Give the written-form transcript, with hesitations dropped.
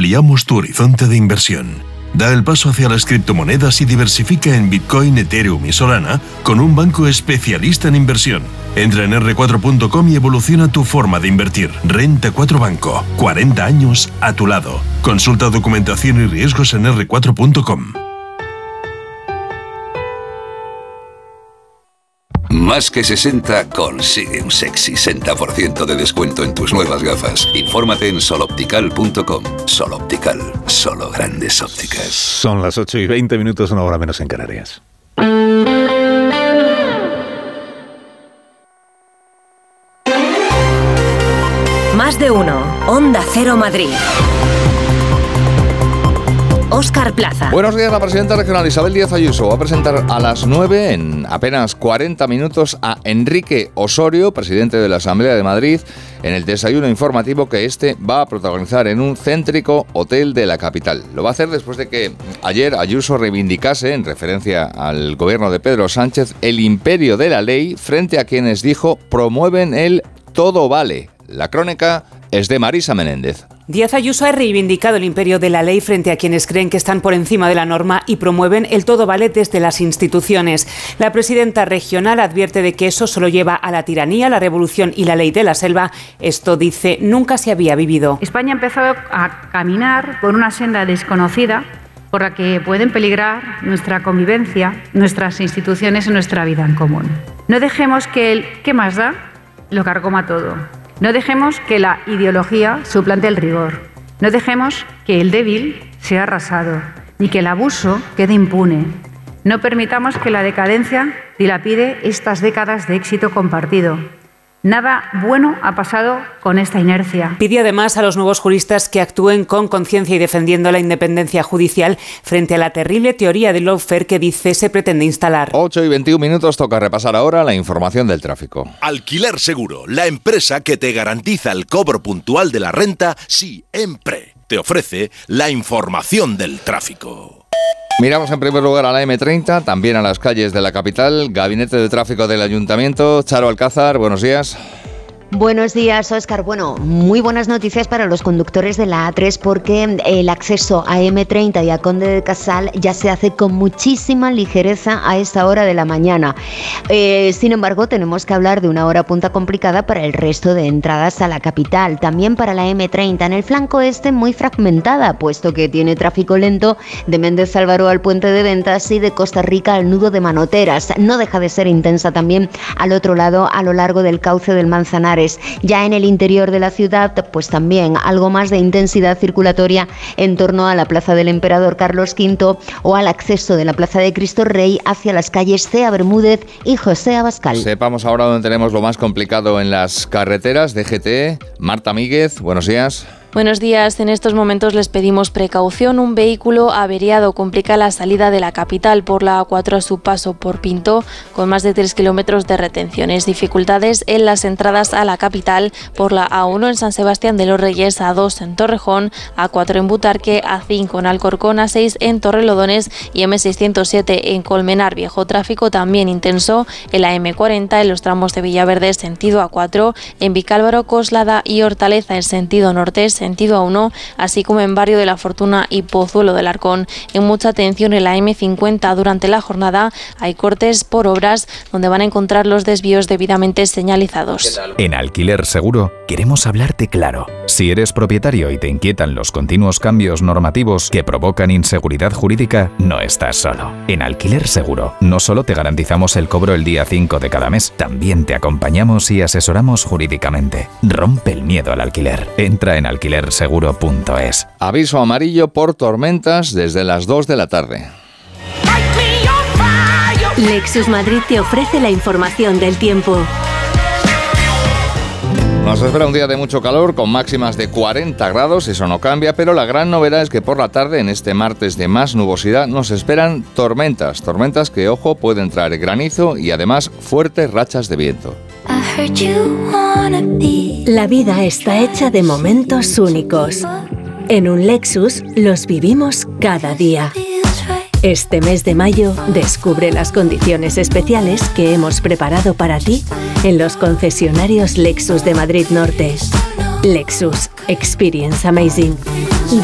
ampliamos tu horizonte de inversión. Da el paso hacia las criptomonedas y diversifica en Bitcoin, Ethereum y Solana con un banco especialista en inversión. Entra en r4.com y evoluciona tu forma de invertir. Renta 4 Banco. 40 años a tu lado. Consulta documentación y riesgos en r4.com. Más que 60 consigue un sexy 60% de descuento en tus nuevas gafas. Infórmate en soloptical.com. Sol Optical, solo grandes ópticas. Son las 8:20, una hora menos en Canarias. Más de uno. Onda Cero Madrid. Óscar Plaza. Buenos días. La presidenta regional Isabel Díaz Ayuso va a presentar a las 9, en apenas 40 minutos, a Enrique Osorio, presidente de la Asamblea de Madrid, en el desayuno informativo que va a protagonizar en un céntrico hotel de la capital. Lo va a hacer después de que ayer Ayuso reivindicase, en referencia al gobierno de Pedro Sánchez, el imperio de la ley frente a quienes dijo promueven el todo vale. La crónica es de Marisa Menéndez. Díaz Ayuso ha reivindicado el imperio de la ley frente a quienes creen que están por encima de la norma y promueven el todo vale desde las instituciones. La presidenta regional advierte de que eso solo lleva a la tiranía, la revolución y la ley de la selva. Esto, dice, nunca se había vivido. España ha empezado a caminar por una senda desconocida por la que pueden peligrar nuestra convivencia, nuestras instituciones y nuestra vida en común. No dejemos que el ¿qué más da? Lo carcoma todo. No dejemos que la ideología suplante el rigor. No dejemos que el débil sea arrasado, ni que el abuso quede impune. No permitamos que la decadencia dilapide estas décadas de éxito compartido. Nada bueno ha pasado con esta inercia. Pide además a los nuevos juristas que actúen con conciencia y defendiendo la independencia judicial frente a la terrible teoría de lawfare que dice se pretende instalar. 8:21, toca repasar ahora la información del tráfico. Alquiler Seguro, la empresa que te garantiza el cobro puntual de la renta siempre. Te ofrece la información del tráfico. Miramos en primer lugar a la M30, también a las calles de la capital. Gabinete de Tráfico del Ayuntamiento. Charo Alcázar, buenos días. Buenos días, Óscar. Bueno, muy buenas noticias para los conductores de la A3 porque el acceso a M30 y a Conde de Casal ya se hace con muchísima ligereza a esta hora de la mañana. Sin embargo, tenemos que hablar de una hora punta complicada para el resto de entradas a la capital. También para la M30 en el flanco este muy fragmentada, puesto que tiene tráfico lento de Méndez Álvaro al Puente de Ventas y de Costa Rica al nudo de Manoteras. No deja de ser intensa también al otro lado, a lo largo del cauce del Manzanares. Ya en el interior de la ciudad, pues también algo más de intensidad circulatoria en torno a la Plaza del Emperador Carlos V o al acceso de la Plaza de Cristo Rey hacia las calles Cea Bermúdez y José Abascal. Sepamos ahora dónde tenemos lo más complicado en las carreteras. DGT, Marta Míguez, buenos días. Buenos días. En estos momentos les pedimos precaución. Un vehículo averiado complica la salida de la capital por la A4 a su paso por Pinto, con más de 3 kilómetros de retenciones. Dificultades en las entradas a la capital por la A1 en San Sebastián de los Reyes, A2 en Torrejón, A4 en Butarque, A5 en Alcorcón, A6 en Torrelodones y M607 en Colmenar Viejo. Tráfico también intenso en la M40 en los tramos de Villaverde sentido A4, en Vicálvaro, Coslada y Hortaleza en sentido norte, sentido A1, así como en Barrio de la Fortuna y Pozuelo del Arcón. En mucha atención en la M50 durante la jornada hay cortes por obras donde van a encontrar los desvíos debidamente señalizados. En Alquiler Seguro queremos hablarte claro. Si eres propietario y te inquietan los continuos cambios normativos que provocan inseguridad jurídica, no estás solo. En Alquiler Seguro no solo te garantizamos el cobro el día 5 de cada mes, también te acompañamos y asesoramos jurídicamente. Rompe el miedo al alquiler. Entra en alquilerseguro.es. Aviso amarillo por tormentas desde las 2 de la tarde. Lexus Madrid te ofrece la información del tiempo. Nos espera un día de mucho calor con máximas de 40 grados, eso no cambia, pero la gran novedad es que por la tarde, en este martes de más nubosidad, nos esperan tormentas que, ojo, pueden traer granizo y además fuertes rachas de viento. La vida está hecha de momentos únicos. En un Lexus los vivimos cada día. Este mes de mayo descubre las condiciones especiales que hemos preparado para ti en los concesionarios Lexus de Madrid Norte. Lexus Experience Amazing.